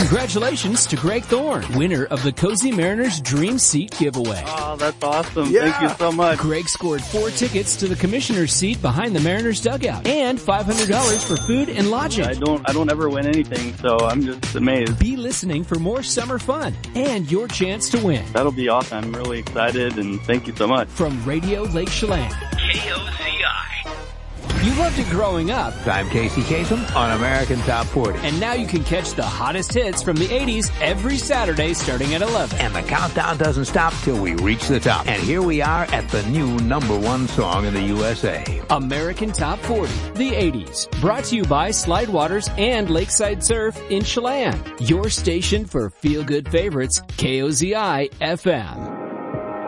Congratulations to Greg Thorne, winner of the Cozy Mariners Dream Seat giveaway. Oh, that's awesome. Yeah. Thank you so much. Greg scored 4 tickets to the commissioner's seat behind the Mariners dugout and $500 for food and lodging. I don't ever win anything, so I'm just amazed. Be listening for more summer fun and your chance to win. That'll be awesome. I'm really excited, and thank you so much. From Radio Lake Chelan, KOZI. You loved it growing up. I'm Casey Kasem on American Top 40. And now you can catch the hottest hits from the 80s every Saturday starting at 11. And the countdown doesn't stop till we reach the top. And here we are at the new #1 song in the USA. American Top 40, the 80s. Brought to you by Slidewaters and Lakeside Surf in Chelan. Your station for feel-good favorites, KOZI FM.